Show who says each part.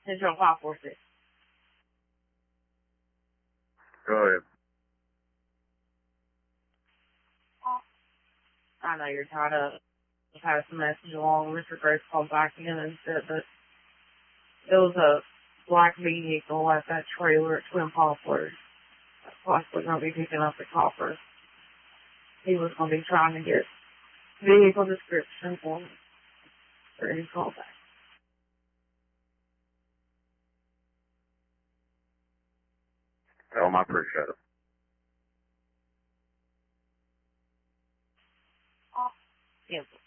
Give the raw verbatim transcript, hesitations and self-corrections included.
Speaker 1: Central five four six.
Speaker 2: Go ahead.
Speaker 1: I know you're tied up. I passed the message along. Mister Grace called back in and said that there was a black vehicle at that trailer at Twin Poplars. That's possibly going to be picking up the copper. He was going to be trying to get vehicle description for me. For any callback.
Speaker 2: Tell him I appreciate it.
Speaker 1: Yes.